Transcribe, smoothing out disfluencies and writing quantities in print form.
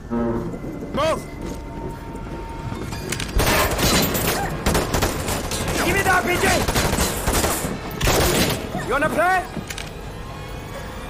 Move! Give me the RPG! You wanna play?